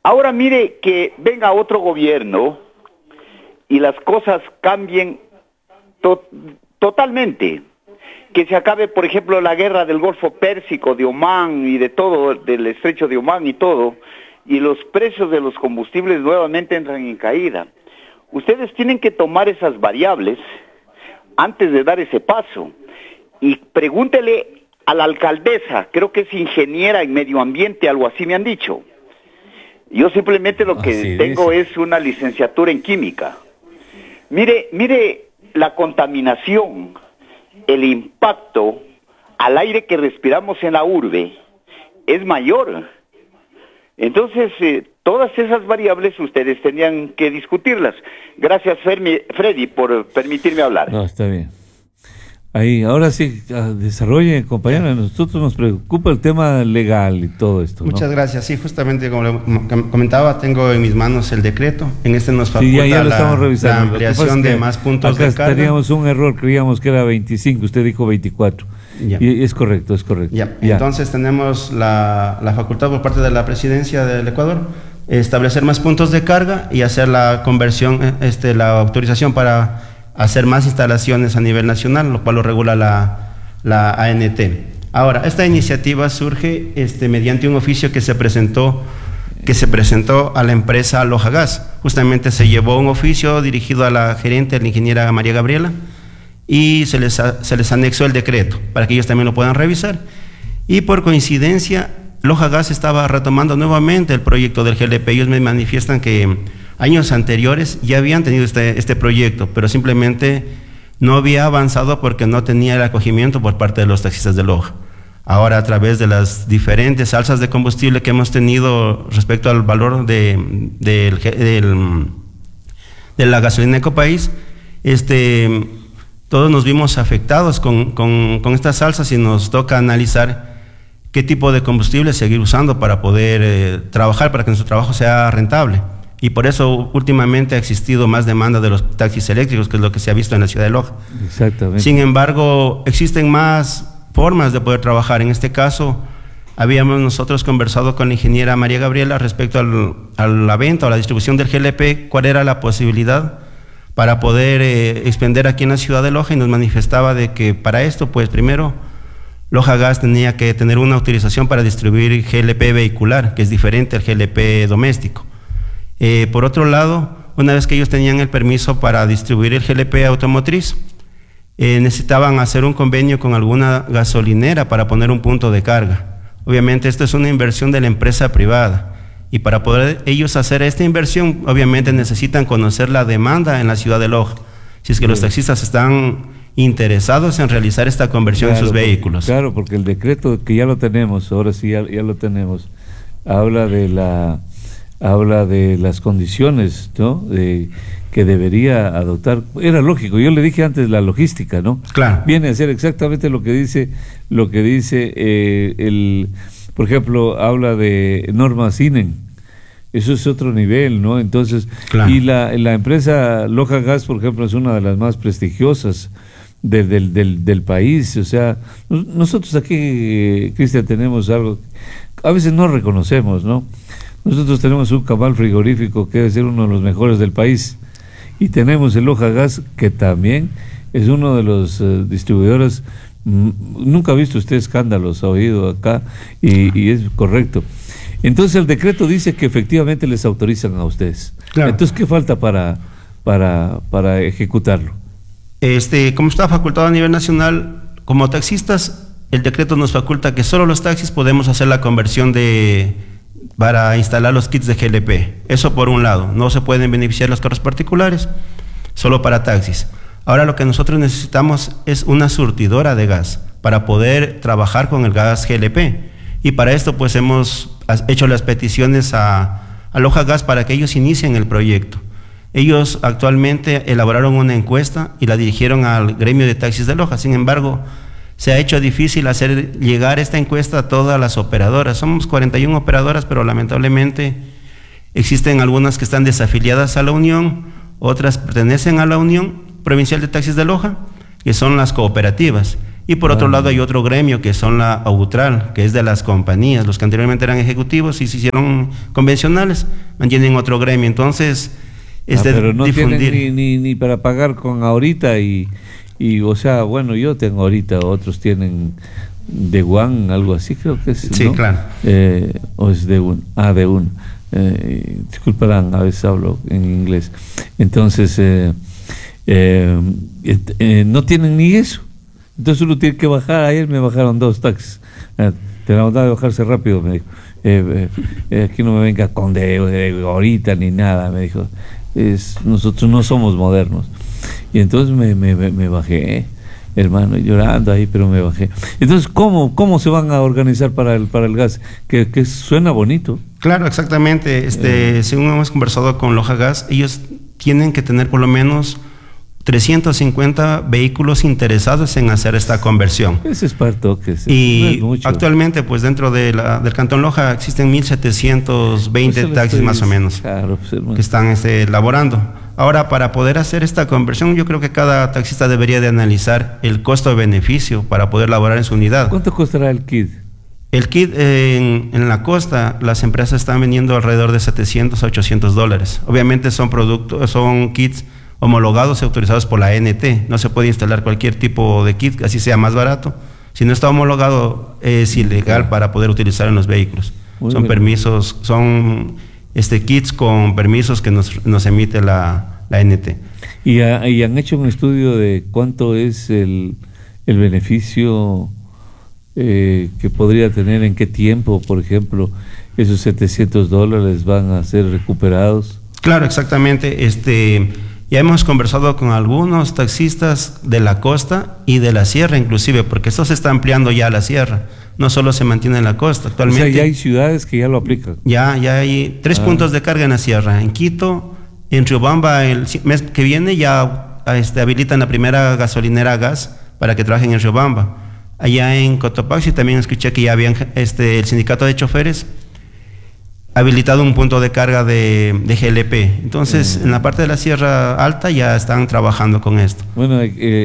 Ahora mire que venga otro gobierno y las cosas cambien totalmente. Que se acabe, por ejemplo, la guerra del Golfo Pérsico, de Omán y de todo, del estrecho de Omán y todo, y los precios de los combustibles nuevamente entran en caída. Ustedes tienen que tomar esas variables antes de dar ese paso. Y pregúntele a la alcaldesa, creo que es ingeniera en medio ambiente, algo así me han dicho. Yo simplemente lo que tengo es una licenciatura en química. Mire la contaminación, el impacto al aire que respiramos en la urbe es mayor. Entonces, todas esas variables ustedes tenían que discutirlas. Gracias, Freddy, por permitirme hablar. No, está bien. Ahí, ahora sí, desarrolle, compañero. A nosotros nos preocupa el tema legal y todo esto, ¿no? Muchas gracias. Sí, justamente como le comentaba, tengo en mis manos el decreto. En este nos faculta ya lo estamos revisando. La ampliación de más puntos de carga. Teníamos un error, creíamos que era 25, usted dijo 24. Ya. Y es correcto, es correcto. Ya. Entonces tenemos la facultad por parte de la Presidencia del Ecuador establecer más puntos de carga y hacer la conversión, la autorización para hacer más instalaciones a nivel nacional, lo cual lo regula la ANT. Ahora, esta iniciativa surge mediante un oficio que se presentó a la empresa Loja Gas. Justamente se llevó un oficio dirigido a la gerente, la ingeniera María Gabriela, y se les anexó el decreto para que ellos también lo puedan revisar. Y por coincidencia, Loja Gas estaba retomando nuevamente el proyecto del GLP. Ellos me manifiestan que años anteriores ya habían tenido este proyecto, pero simplemente no había avanzado porque no tenía el acogimiento por parte de los taxistas de Loja. Ahora, a través de las diferentes alzas de combustible que hemos tenido respecto al valor de la gasolina Ecopaís, todos nos vimos afectados con estas alzas y nos toca analizar qué tipo de combustible seguir usando para poder trabajar, para que nuestro trabajo sea rentable. Y por eso últimamente ha existido más demanda de los taxis eléctricos, que es lo que se ha visto en la ciudad de Loja. Exactamente. Sin embargo, existen más formas de poder trabajar. En este caso, habíamos nosotros conversado con la ingeniera María Gabriela respecto a la venta o la distribución del GLP, cuál era la posibilidad para poder expender aquí en la ciudad de Loja, y nos manifestaba de que para esto, pues primero, Loja Gas tenía que tener una autorización para distribuir GLP vehicular, que es diferente al GLP doméstico. Por otro lado, una vez que ellos tenían el permiso para distribuir el GLP automotriz, necesitaban hacer un convenio con alguna gasolinera para poner un punto de carga. Obviamente esto es una inversión de la empresa privada, y para poder ellos hacer esta inversión, obviamente necesitan conocer la demanda en la ciudad de Loja, si es que los taxistas están interesados en realizar esta conversión en sus vehículos. Claro, porque el decreto que ya lo tenemos, ahora sí ya lo tenemos, habla de las condiciones, ¿no? Que debería adoptar. Era lógico, yo le dije antes la logística, ¿no? Claro. Viene a ser exactamente lo que dice por ejemplo, habla de normas INEN. Eso es otro nivel, ¿no? Entonces, claro. Y la empresa Loja Gas, por ejemplo, es una de las más prestigiosas del país. O sea, nosotros aquí, Cristian, tenemos algo, a veces no reconocemos, ¿no? Nosotros tenemos un cabal frigorífico que debe ser uno de los mejores del país, y tenemos el Loja Gas, que también es uno de los distribuidores. Nunca ha visto usted escándalos, ha oído acá, y es correcto. Entonces el decreto dice que efectivamente les autorizan a ustedes. Claro. Entonces, ¿qué falta para ejecutarlo? Como está facultado a nivel nacional, como taxistas, el decreto nos faculta que solo los taxis podemos hacer la conversión para instalar los kits de GLP. Eso por un lado. No se pueden beneficiar los carros particulares, solo para taxis. Ahora lo que nosotros necesitamos es una surtidora de gas para poder trabajar con el gas GLP. Y para esto pues hemos hecho las peticiones a Loja Gas para que ellos inicien el proyecto. Ellos actualmente elaboraron una encuesta y la dirigieron al gremio de taxis de Loja. Sin embargo, se ha hecho difícil hacer llegar esta encuesta a todas las operadoras. Somos 41 operadoras, pero lamentablemente existen algunas que están desafiliadas a la Unión, otras pertenecen a la Unión Provincial de Taxis de Loja, que son las cooperativas. Y por otro lado hay otro gremio que son la AUTRAL, que es de las compañías. Los que anteriormente eran ejecutivos y se hicieron convencionales, mantienen otro gremio. Entonces, pero no difundir. tienen ni para pagar con ahorita y o sea, bueno, yo tengo ahorita, otros tienen de One, algo así creo que es. Sí, ¿no? claro. O es de un, de un. Disculparán, a veces hablo en inglés. Entonces, no tienen ni eso. Entonces uno tiene que bajar. Ayer me bajaron 2 taxis. Te la mandaba de bajarse rápido, me dijo. Aquí no me venga con de ahorita ni nada, me dijo. Nosotros no somos modernos. Y entonces me bajé, hermano, llorando ahí, pero me bajé. Entonces, ¿cómo se van a organizar para el gas? Que suena bonito. Claro, exactamente. Según hemos conversado con Loja Gas, ellos tienen que tener por lo menos 350 vehículos interesados en hacer esta conversión. Ese es parto que y no es mucho. Actualmente, pues dentro del Cantón Loja existen 1720 taxis más o menos, claro, pues, que están laborando. Ahora, para poder hacer esta conversión, yo creo que cada taxista debería de analizar el costo-beneficio para poder laborar en su unidad. ¿Cuánto costará el kit? El kit en la costa, las empresas están vendiendo alrededor de $700 a $800. Obviamente son kits homologados y autorizados por la ANT. No se puede instalar cualquier tipo de kit, así sea más barato. Si no está homologado, es ilegal para poder utilizar en los vehículos. Muy son bien. permisos, son kits con permisos que nos emite la ANT. ¿Y han hecho un estudio de cuánto es el beneficio que podría tener, en qué tiempo, por ejemplo, esos $700 van a ser recuperados? Claro, exactamente. Ya hemos conversado con algunos taxistas de la costa y de la sierra inclusive, porque esto se está ampliando ya a la sierra, no solo se mantiene en la costa. Actualmente, O sea, ya hay ciudades que ya lo aplican. Ya hay 3 puntos de carga en la sierra, en Quito, en Riobamba. El mes que viene ya habilitan la primera gasolinera a gas para que trabajen en Riobamba. Allá en Cotopaxi también escuché que ya habían el sindicato de choferes habilitado un punto de carga de GLP. Entonces, en la parte de la Sierra Alta ya están trabajando con esto. Bueno,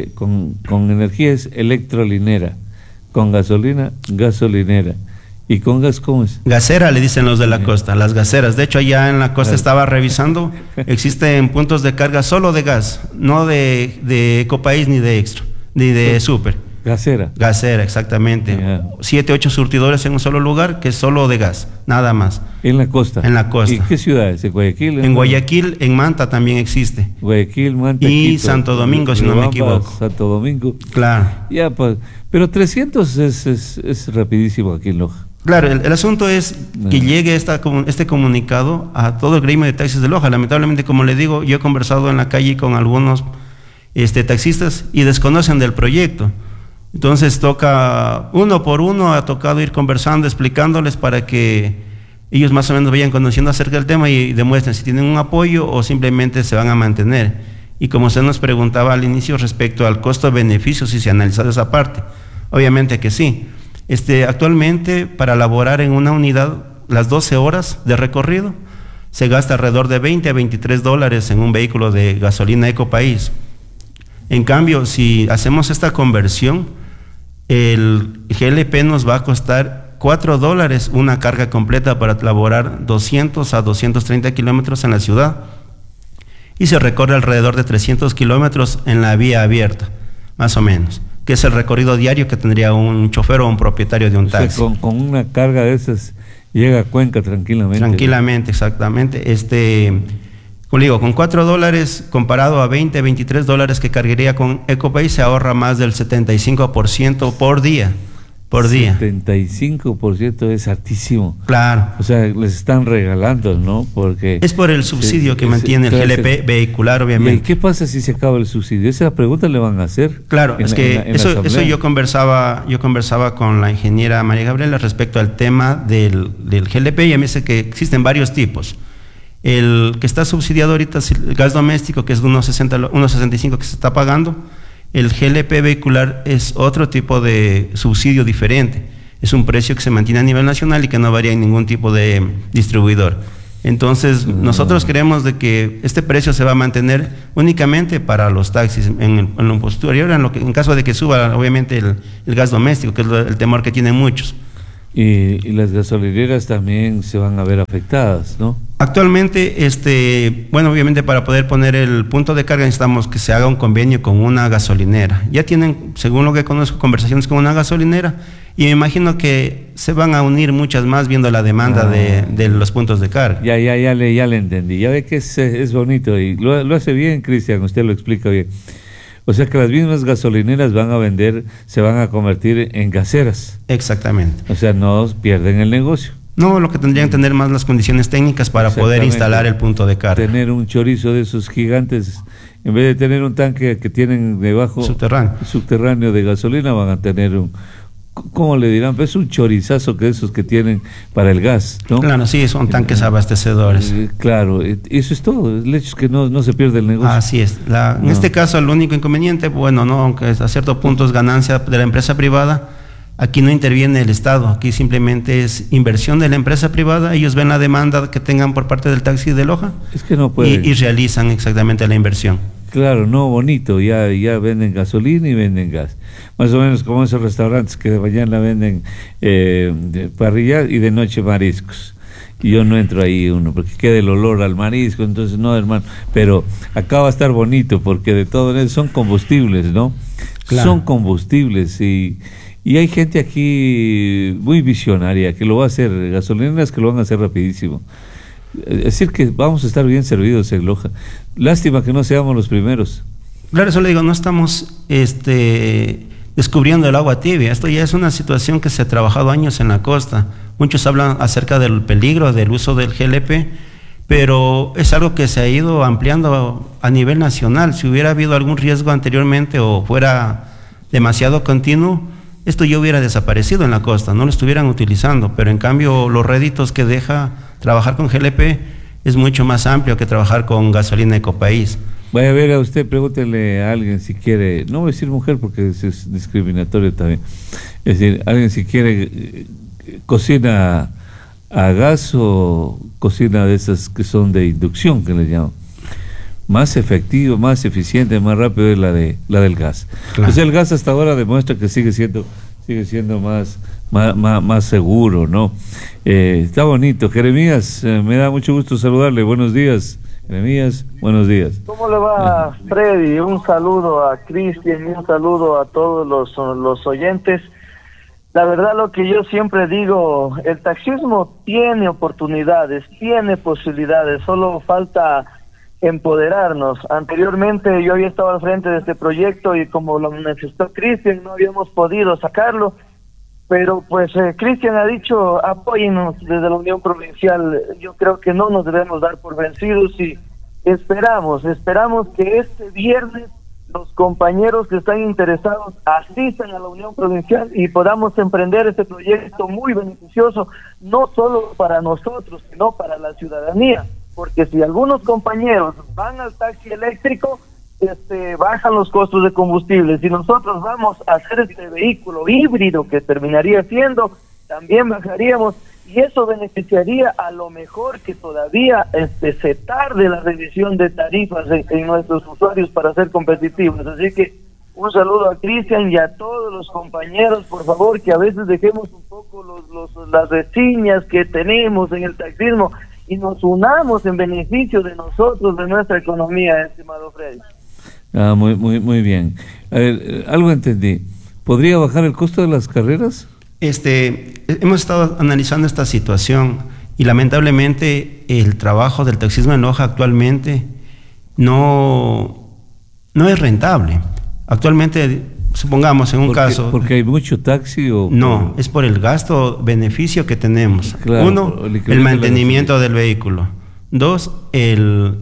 con energía es electrolinera, con gasolina, gasolinera. ¿Y con gas cómo es? Gasera le dicen los de la costa, las gaseras. De hecho, allá en la costa estaba revisando, existen puntos de carga solo de gas, no de Ecopaís ni de Extra, ni de Super. Gasera. Gasera, exactamente. 7, 8 surtidores en un solo lugar, que es solo de gas, nada más. En la costa. En la costa. ¿Y qué ciudades? ¿En Guayaquil? En Guayaquil, en Manta también existe. Guayaquil, Manta, y Quito, Santo Domingo, si no me equivoco. Santo Domingo. Claro. Ya, pues, pero 300 es rapidísimo aquí en Loja. Claro, el asunto es que llegue este comunicado a todo el gremio de taxis de Loja. Lamentablemente, como le digo, yo he conversado en la calle con algunos taxistas y desconocen del proyecto. Entonces toca, uno por uno, ha tocado ir conversando, explicándoles para que ellos más o menos vayan conociendo acerca del tema y demuestren si tienen un apoyo o simplemente se van a mantener. Y como usted nos preguntaba al inicio respecto al costo-beneficio, si se ha analizado esa parte, obviamente que sí. Actualmente, para laborar en una unidad, las 12 horas de recorrido, se gasta alrededor de $20 a $23 en un vehículo de gasolina Ecopaís. En cambio, si hacemos esta conversión, el GLP nos va a costar $4 una carga completa para laborar 200 a 230 kilómetros en la ciudad, y se recorre alrededor de 300 kilómetros en la vía abierta, más o menos, que es el recorrido diario que tendría un chofer o un propietario de un taxi. Con una carga de esas llega a Cuenca tranquilamente. Tranquilamente, exactamente. Como digo, con $4 comparado a $20, $23 que cargaría con Ecopaís, se ahorra más del 75% por día. 75% es altísimo. Claro. O sea, les están regalando, ¿no? Porque es por el subsidio que mantiene el GLP vehicular, obviamente. ¿Y qué pasa si se acaba el subsidio? Esa pregunta le van a hacer. Claro, es que eso yo conversaba con la ingeniera María Gabriela respecto al tema del GLP, y a mí dice que existen varios tipos. El que está subsidiado ahorita es el gas doméstico, que es de 1.65 que se está pagando. El GLP vehicular es otro tipo de subsidio diferente. Es un precio que se mantiene a nivel nacional y que no varía en ningún tipo de distribuidor. Entonces, nosotros creemos de que este precio se va a mantener únicamente para los taxis en lo posterior, en caso de que suba, obviamente, el gas doméstico, que es el temor que tienen muchos. Y las gasolineras también se van a ver afectadas, ¿no? Actualmente, bueno, obviamente para poder poner el punto de carga necesitamos que se haga un convenio con una gasolinera. Ya tienen, según lo que conozco, conversaciones con una gasolinera y me imagino que se van a unir muchas más viendo la demanda de los puntos de carga. Ya le entendí. Ya ve que es bonito y lo hace bien, Cristian, usted lo explica bien. O sea que las mismas gasolineras van a vender, se van a convertir en gaseras. Exactamente. O sea, no pierden el negocio. No, lo que tendrían que tener más las condiciones técnicas para poder instalar el punto de carga. Tener un chorizo de esos gigantes, en vez de tener un tanque que tienen debajo subterráneo de gasolina, van a tener ¿cómo le dirán? Pues un chorizazo que esos que tienen para el gas, ¿no? Claro, sí, son tanques abastecedores. Claro, eso es todo. El hecho es que no se pierde el negocio. Así es. En este caso, el único inconveniente, bueno, no, aunque a cierto punto es ganancia de la empresa privada, aquí no interviene el Estado. Aquí simplemente es inversión de la empresa privada. Ellos ven la demanda que tengan por parte del taxi de Loja. Es que no pueden. Y realizan exactamente la inversión. Claro, no, bonito, ya venden gasolina y venden gas. Más o menos como esos restaurantes que de mañana venden de parrilla y de noche mariscos. Y yo no entro ahí porque queda el olor al marisco, entonces no, hermano. Pero acá va a estar bonito porque de todo eso son combustibles, ¿no? Claro. Son combustibles y hay gente aquí muy visionaria que lo va a hacer, gasolineras que lo van a hacer rapidísimo. Es decir que vamos a estar bien servidos en Loja. Lástima que no seamos los primeros. Claro, eso le digo, no estamos descubriendo el agua tibia. Esto ya es una situación que se ha trabajado años en la costa. Muchos hablan acerca del peligro del uso del GLP, pero es algo que se ha ido ampliando a nivel nacional. Si hubiera habido algún riesgo anteriormente o fuera demasiado continuo, esto ya hubiera desaparecido en la costa, no lo estuvieran utilizando, pero en cambio los réditos que deja trabajar con GLP es mucho más amplio que trabajar con gasolina Ecopaís. Vaya a ver a usted, pregúntele a alguien si quiere, no voy a decir mujer porque es discriminatorio también, es decir, alguien si quiere cocina a gas o cocina de esas que son de inducción, que le llaman. Más efectivo, más eficiente, más rápido es la del gas. Claro. O sea, el gas hasta ahora demuestra que sigue siendo más seguro, ¿no? Está bonito. Jeremías, me da mucho gusto saludarle. Buenos días, Jeremías. Buenos días. ¿Cómo le va, Freddy? Un saludo a Cristian y un saludo a todos los oyentes. La verdad, lo que yo siempre digo, el taxismo tiene oportunidades, tiene posibilidades, solo falta empoderarnos. Anteriormente yo había estado al frente de este proyecto y como lo manifestó Cristian, no habíamos podido sacarlo, pero pues Cristian ha dicho, apóyennos desde la Unión Provincial. Yo creo que no nos debemos dar por vencidos y esperamos que este viernes los compañeros que están interesados asistan a la Unión Provincial y podamos emprender este proyecto muy beneficioso, no solo para nosotros, sino para la ciudadanía. Porque si algunos compañeros van al taxi eléctrico, bajan los costos de combustible. Si nosotros vamos a hacer este vehículo híbrido que terminaría siendo, también bajaríamos y eso beneficiaría a lo mejor que todavía se tarde la revisión de tarifas en nuestros usuarios para ser competitivos. Así que un saludo a Cristian y a todos los compañeros, por favor, que a veces dejemos un poco las reseñas que tenemos en el taxismo y nos unamos en beneficio de nosotros, de nuestra economía, estimado Freddy. Muy bien. A ver, algo entendí. ¿Podría bajar el costo de las carreras? Hemos estado analizando esta situación y lamentablemente el trabajo del taxismo en Loja actualmente no es rentable. Actualmente, supongamos en un caso... ¿Porque hay mucho taxi o...? No, es por el gasto-beneficio que tenemos. Claro, uno, el mantenimiento del vehículo. Dos, el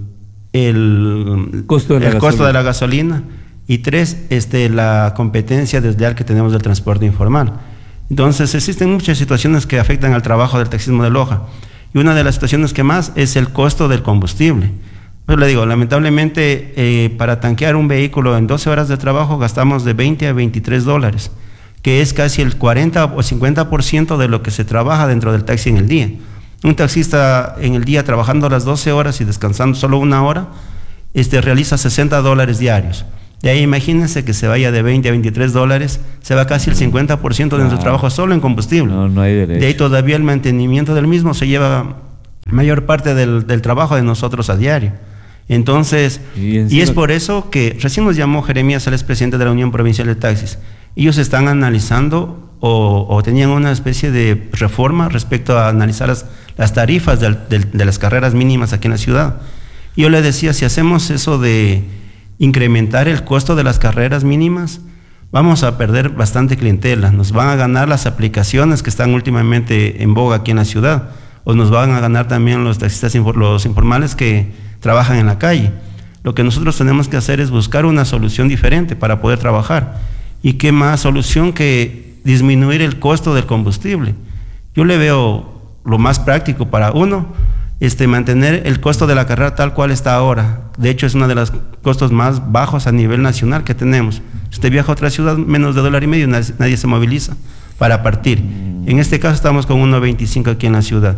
costo de la gasolina. Y tres, la competencia desleal que tenemos del transporte informal. Entonces, existen muchas situaciones que afectan al trabajo del taxismo de Loja. Y una de las situaciones que más es el costo del combustible. Pues le digo, lamentablemente, para tanquear un vehículo en 12 horas de trabajo gastamos de $20 a $23, que es casi el 40 o 50% de lo que se trabaja dentro del taxi en el día. Un taxista en el día trabajando las 12 horas y descansando solo 1 hora, realiza $60 diarios. De ahí imagínense que se vaya de 20 a 23 dólares, se va casi el 50% de nuestro trabajo solo en combustible. No hay derecho. De ahí todavía el mantenimiento del mismo se lleva mayor parte del trabajo de nosotros a diario. Entonces, y es por eso que recién nos llamó Jeremías, el expresidente de la Unión Provincial de Taxis. Ellos están analizando o tenían una especie de reforma respecto a analizar las tarifas de las carreras mínimas aquí en la ciudad. Yo le decía, si hacemos eso de incrementar el costo de las carreras mínimas, vamos a perder bastante clientela, nos van a ganar las aplicaciones que están últimamente en boga aquí en la ciudad, o nos van a ganar también los taxistas los informales que trabajan en la calle. Lo que nosotros tenemos que hacer es buscar una solución diferente para poder trabajar. ¿Y qué más solución que disminuir el costo del combustible? Yo le veo lo más práctico para uno, mantener el costo de la carrera tal cual está ahora. De hecho, es uno de los costos más bajos a nivel nacional que tenemos. Si usted viaja a otra ciudad, menos de $1.50, nadie se moviliza para partir. En este caso estamos con 1.25 aquí en la ciudad.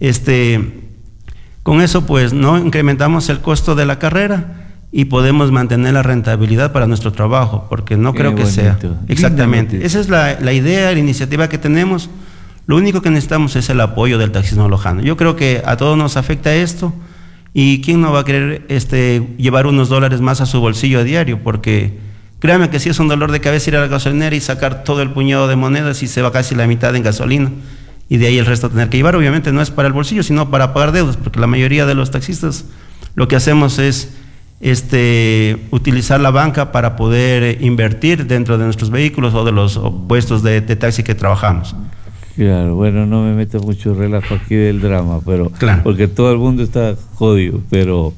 Con eso, pues, no incrementamos el costo de la carrera y podemos mantener la rentabilidad para nuestro trabajo, porque no creo que sea. Exactamente. Esa es la idea, la iniciativa que tenemos. Lo único que necesitamos es el apoyo del taxismo lojano. Yo creo que a todos nos afecta esto, y quién no va a querer llevar unos dólares más a su bolsillo a diario, porque créame que sí es un dolor de cabeza ir a la gasolinera y sacar todo el puñado de monedas y se va casi la mitad en gasolina, y de ahí el resto tener que llevar. Obviamente no es para el bolsillo, sino para pagar deudas, porque la mayoría de los taxistas lo que hacemos es utilizar la banca para poder invertir dentro de nuestros vehículos o de los puestos de taxi que trabajamos. Claro, bueno, no me meto mucho relajo aquí del drama, pero claro, porque todo el mundo está jodido, pero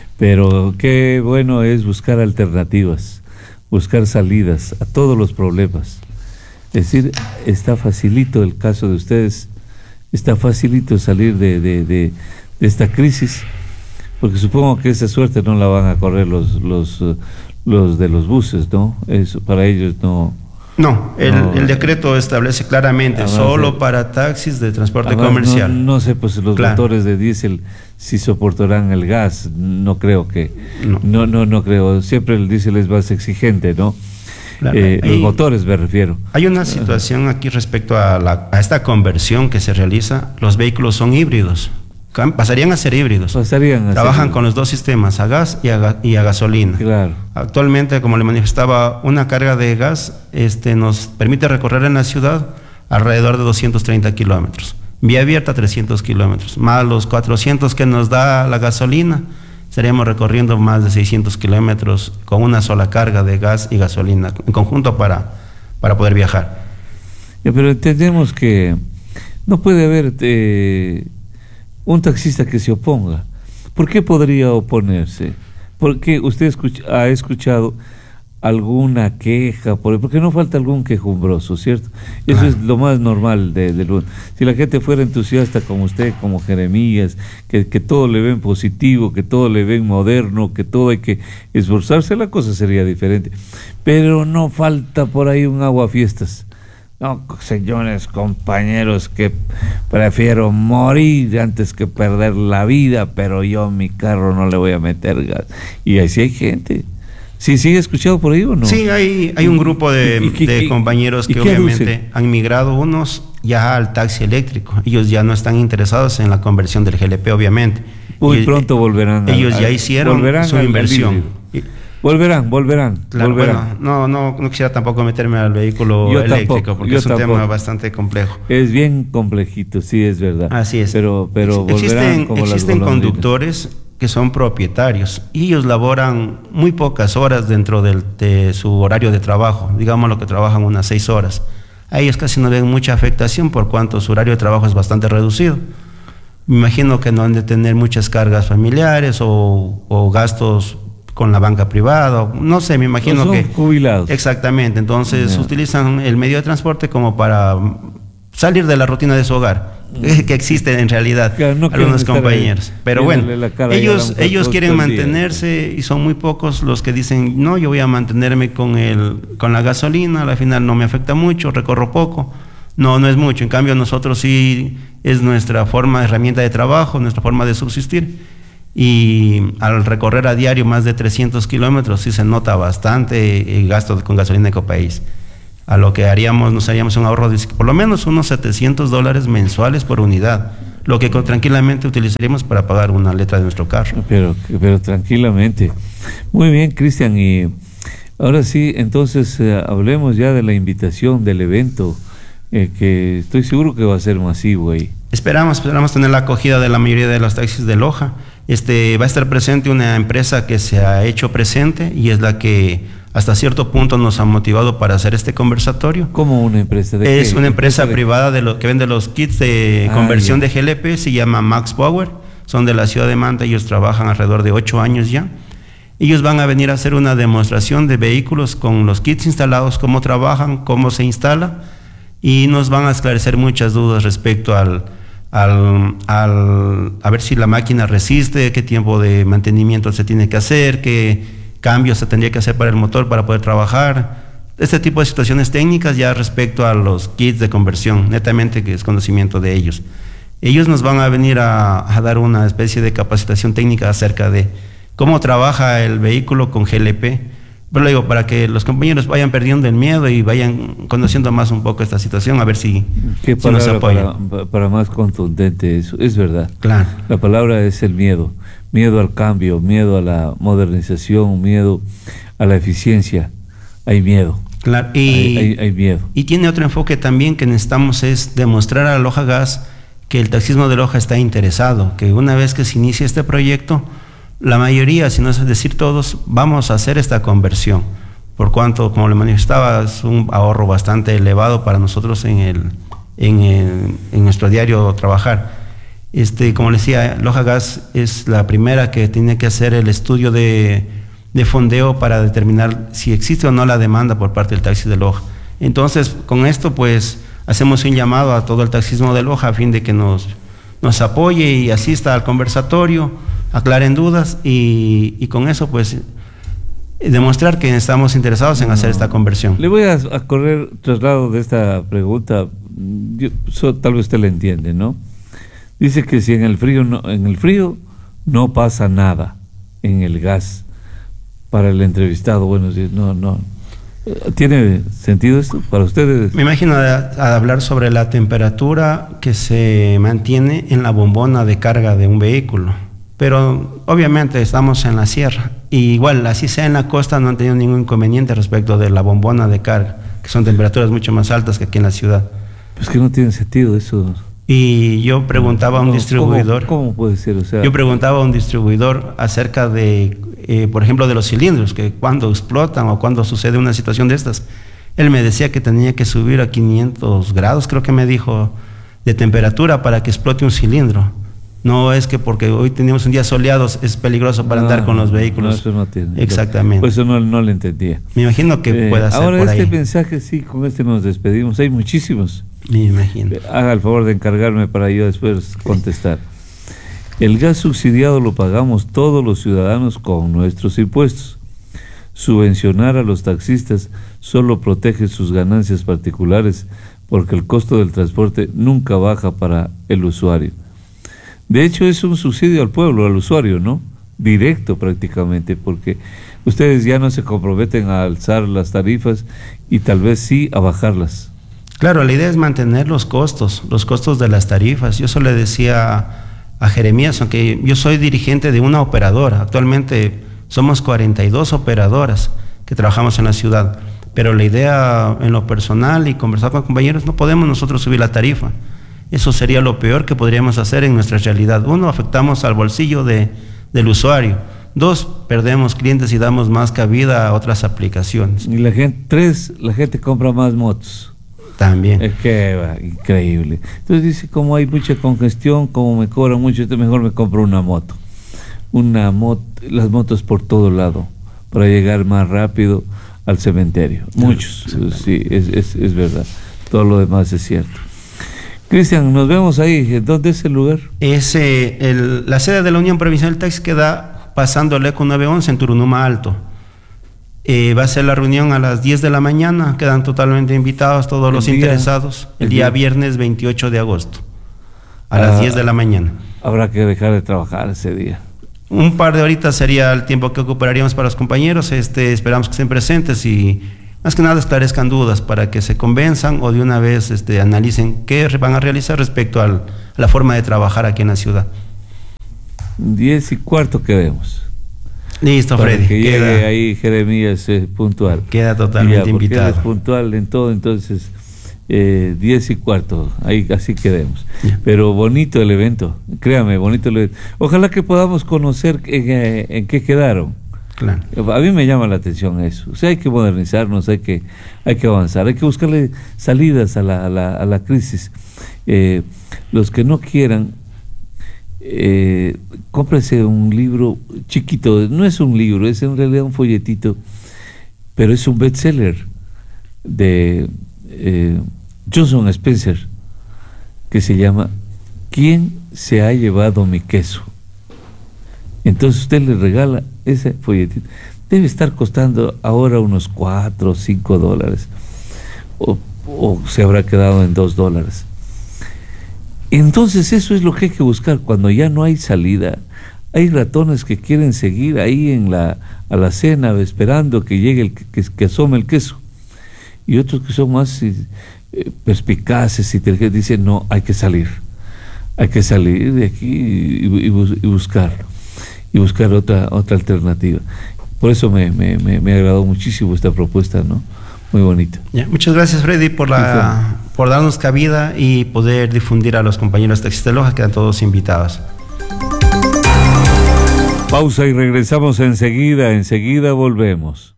qué bueno es buscar alternativas, buscar salidas a todos los problemas. Es decir, está facilito el caso de ustedes, está facilito salir de esta crisis, porque supongo que esa suerte no la van a correr los de los buses, ¿no? Eso para ellos no. No, el decreto establece claramente solo para taxis de transporte comercial. No sé, pues los motores de diésel si soportarán el gas, no creo que. No creo. Siempre el diésel es más exigente, ¿no? Claro, los motores me refiero. Hay una situación aquí respecto a esta conversión que se realiza. Los vehículos son híbridos. Pasarían a ser híbridos. Trabajan con los dos sistemas, a gas y a gasolina. Claro. Actualmente, como le manifestaba, una carga de gas nos permite recorrer en la ciudad alrededor de 230 kilómetros. Vía abierta 300 kilómetros. Más los 400 que nos da la gasolina, estaríamos recorriendo más de 600 kilómetros con una sola carga de gas y gasolina en conjunto para poder viajar. Pero entendemos que no puede haber un taxista que se oponga. ¿Por qué podría oponerse? Porque usted ha escuchado alguna queja, porque no falta algún quejumbroso, ¿cierto? Eso es lo más normal del mundo. Si la gente fuera entusiasta como usted, como Jeremías, que todo le ven positivo, que todo le ven moderno, que todo hay que esforzarse, la cosa sería diferente. Pero no falta por ahí un aguafiestas. No, señores compañeros, que prefiero morir antes que perder la vida, pero yo a mi carro no le voy a meter gas. Y así hay gente. ¿Sí he escuchado por ahí o no? Sí, hay un grupo de compañeros que obviamente han migrado, unos ya al taxi eléctrico. Ellos ya no están interesados en la conversión del GLP, obviamente. Muy pronto volverán. Ellos ya hicieron su inversión. Volverán. Claro, bueno, no quisiera tampoco meterme al vehículo eléctrico, porque es un tema bastante complejo. Es bien complejito, sí, es verdad. Así es. Pero volverán como existen conductores que son propietarios y ellos laboran muy pocas horas dentro de su horario de trabajo, digamos lo que trabajan unas 6 horas. A ellos casi no ven mucha afectación por cuanto su horario de trabajo es bastante reducido. Me imagino que no han de tener muchas cargas familiares o gastos con la banca privada, no sé, me imagino son que jubilados. Exactamente, entonces utilizan el medio de transporte como para salir de la rutina de su hogar, que existe en realidad, algunos compañeros. Pero bueno, ellos quieren mantenerse y son muy pocos los que dicen, no, yo voy a mantenerme con la gasolina, al final no me afecta mucho, recorro poco. no es mucho. En cambio, nosotros sí es nuestra herramienta de trabajo, nuestra forma de subsistir. Y al recorrer a diario más de 300 kilómetros, sí se nota bastante el gasto con gasolina de Ecopaís. A lo que nos haríamos un ahorro de por lo menos unos $700 mensuales por unidad, lo que tranquilamente utilizaríamos para pagar una letra de nuestro carro. Pero tranquilamente. Muy bien, Cristian, y ahora sí, entonces hablemos ya de la invitación del evento, que estoy seguro que va a ser masivo ahí. Esperamos tener la acogida de la mayoría de los taxis de Loja. Va a estar presente una empresa que se ha hecho presente y es la que hasta cierto punto nos ha motivado para hacer este conversatorio. ¿Cómo una empresa? ¿De Es qué? una empresa privada que vende los kits de conversión de GLP, se llama Max Power, son de la ciudad de Manta, ellos trabajan alrededor de 8 años ya. Ellos van a venir a hacer una demostración de vehículos con los kits instalados, cómo trabajan, cómo se instala, y nos van a esclarecer muchas dudas respecto a ver si la máquina resiste, qué tiempo de mantenimiento se tiene que hacer, qué cambios se tendría que hacer para el motor para poder trabajar. Este tipo de situaciones técnicas ya respecto a los kits de conversión, netamente que es conocimiento de ellos. Ellos nos van a venir a dar una especie de capacitación técnica acerca de cómo trabaja el vehículo con GLP. Pero lo digo, para que los compañeros vayan perdiendo el miedo y vayan conociendo más un poco esta situación, a ver si nos apoyan. Para más contundente eso, es verdad. Claro. La palabra es el miedo. Miedo al cambio, miedo a la modernización, miedo a la eficiencia. Hay miedo. Claro. Hay miedo. Y tiene otro enfoque también que necesitamos, es demostrar a Loja Gas que el taxismo de Loja está interesado, que una vez que se inicie este proyecto, la mayoría, si no es decir todos, vamos a hacer esta conversión, por cuanto, como le manifestaba, es un ahorro bastante elevado para nosotros en nuestro diario trabajar. Como les decía, Loja Gas es la primera que tiene que hacer el estudio de fondeo para determinar si existe o no la demanda por parte del taxi de Loja. Entonces, con esto, pues, hacemos un llamado a todo el taxismo de Loja a fin de que nos apoye y asista al conversatorio, aclaren dudas y con eso pues demostrar que estamos interesados en hacer esta conversión. Le voy a correr traslado de esta pregunta, tal vez usted la entiende, ¿no? Dice que si en el frío no pasa nada, en el gas, para el entrevistado, bueno, no. ¿Tiene sentido esto para ustedes? Me imagino a hablar sobre la temperatura que se mantiene en la bombona de carga de un vehículo. Pero obviamente estamos en la sierra, y igual así sea en la costa no han tenido ningún inconveniente respecto de la bombona de carga, que son temperaturas mucho más altas que aquí en la ciudad. Pues que no tiene sentido eso. Y yo preguntaba a un distribuidor. ¿Cómo puede ser? O sea, yo preguntaba a un distribuidor acerca de, por ejemplo, de los cilindros, que cuando explotan o cuando sucede una situación de estas. Él me decía que tenía que subir a 500 grados, creo que me dijo, de temperatura para que explote un cilindro. No es que porque hoy tenemos un día soleados es peligroso para andar con los vehículos. No, eso no tiene. Exactamente. Pues eso no lo entendía. Me imagino que pueda ser ahora por ahí. Ahora mensaje, sí, con este nos despedimos. Hay muchísimos. Me imagino. Haga el favor de encargarme para yo después contestar. El gas subsidiado lo pagamos todos los ciudadanos con nuestros impuestos. Subvencionar a los taxistas solo protege sus ganancias particulares porque el costo del transporte nunca baja para el usuario. De hecho, es un subsidio al pueblo, al usuario, ¿no? Directo prácticamente, porque ustedes ya no se comprometen a alzar las tarifas y tal vez sí a bajarlas. Claro, la idea es mantener los costos de las tarifas. Yo eso le decía a Jeremías, aunque yo soy dirigente de una operadora, actualmente somos 42 operadoras que trabajamos en la ciudad, pero la idea en lo personal y conversar con compañeros, no podemos nosotros subir la tarifa. Eso sería lo peor que podríamos hacer en nuestra realidad. Uno, afectamos al bolsillo del usuario. Dos, perdemos clientes y damos más cabida a otras aplicaciones. Y la gente compra más motos. También. Es que increíble. Entonces dice, como hay mucha congestión, como me cobran mucho, mejor me compro una moto. Las motos por todo lado, para llegar más rápido al cementerio. Muchos, sí, es verdad. Todo lo demás es cierto. Cristian, nos vemos ahí. ¿Dónde es el lugar? La sede de la Unión Provincial del Taxi queda pasando el ECO 911 en Turunuma Alto. Va a ser la reunión a las 10 de la mañana, quedan totalmente invitados todos los interesados, el día viernes 28 de agosto, a las 10 de la mañana. Habrá que dejar de trabajar ese día. Un par de horitas sería el tiempo que ocuparíamos para los compañeros. Esperamos que estén presentes y más que nada esclarezcan dudas para que se convenzan o de una vez analicen qué van a realizar respecto a la forma de trabajar aquí en la ciudad. 10:15 quedemos. Listo, para Freddy. Que llegue ahí Jeremías puntual. Queda totalmente invitado. Él es puntual en todo, entonces 10:15, ahí así quedemos. Ya. Pero bonito el evento, créame, bonito el evento. Ojalá que podamos conocer en qué quedaron. Claro. A mí me llama la atención eso. O sea, hay que modernizarnos, hay que avanzar, hay que buscarle salidas a la crisis. Los que no quieran, cómprense un libro chiquito. No es un libro, es en realidad un folletito, pero es un bestseller de Johnson Spencer, que se llama ¿Quién se ha llevado mi queso? Entonces usted le regala ese folletito. Debe estar costando ahora unos $4 o $5, o se habrá quedado en $2. Entonces eso es lo que hay que buscar cuando ya no hay salida. Hay ratones que quieren seguir ahí a la cena esperando que llegue que asome el queso, y otros que son más perspicaces y dicen no, hay que salir de aquí y buscar otra alternativa. Por eso me agradó muchísimo esta propuesta, ¿no? Muy bonita. Muchas gracias, Freddy, por darnos cabida y poder difundir a los compañeros taxistas de Loja. Quedan todos invitados. Pausa y regresamos enseguida volvemos.